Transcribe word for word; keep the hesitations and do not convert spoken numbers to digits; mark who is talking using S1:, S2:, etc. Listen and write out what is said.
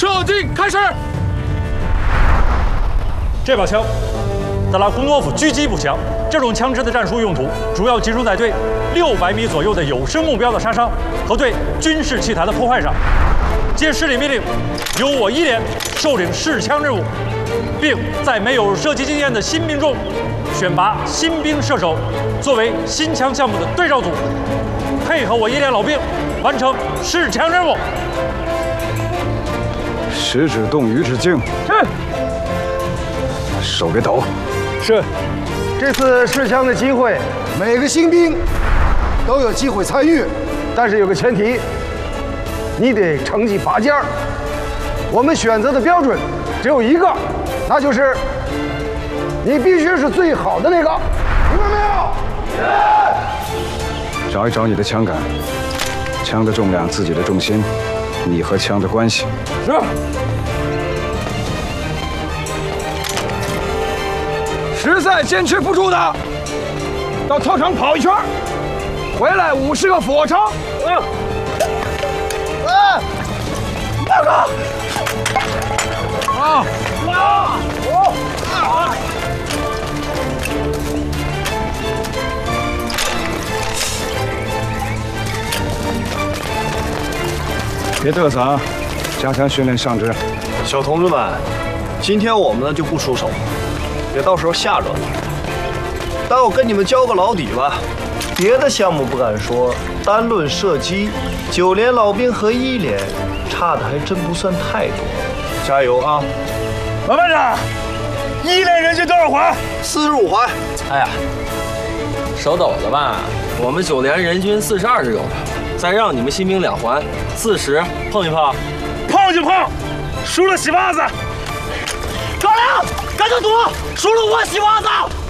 S1: 射击开始。
S2: 这把枪，德拉库诺夫狙击步枪。这种枪支的战术用途主要集中在对六百米左右的有生目标的杀伤和对军事器材的破坏上。接施礼命令，由我一连受领试枪任务，并在没有射击经验的新兵中选拔新兵射手作为新枪项目的对照组，配合我一连老兵完成试枪任务。
S3: 食指动，鱼指静。
S4: 是。
S3: 手别抖。
S4: 是。这次试枪的机会，每个新兵都有机会参与，但是有个前提，你得成绩拔尖儿。我们选择的标准只有一个，那就是你必须是最好的那个，明白没有？
S3: 找一找你的枪杆，枪的重量，自己的重心，你和枪的关系。
S4: 是。实在坚持不住的，到操场跑一圈，回来五十个俯卧撑。嗯。嗯。大哥。啊！啊！哦！啊！
S3: 别嘚瑟啊！加强训练上肢。
S5: 小同志们，今天我们呢就不出手。别到时候吓着你。但我跟你们交个老底吧，别的项目不敢说，单论射击，九连老兵和一连差的还真不算太多。加油啊！
S4: 王班长，一连人均多少环？
S5: 四十五环。
S6: 哎呀，手抖了吧？我们九连人均四十二是有的，再让你们新兵两环，四十，碰一碰？
S4: 碰就碰，输了洗袜子。
S7: 高粱，赶紧赌，输了我洗袜子。